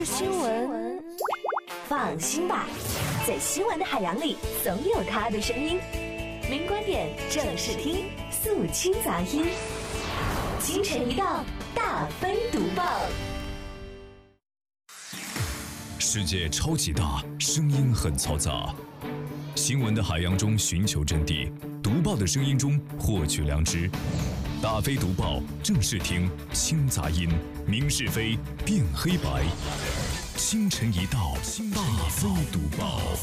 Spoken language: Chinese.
新闻，放心吧，在新闻的海洋里，总有它的声音。名观点正视听，肃清杂音。清晨一到，大飞读报。 世界超级大，声音很嘈杂。新闻的海洋中寻求真谛，读报的声音中获取良知。大飞读报，正视听，清杂音，明是非，辨黑白。清晨一到，大飞读报。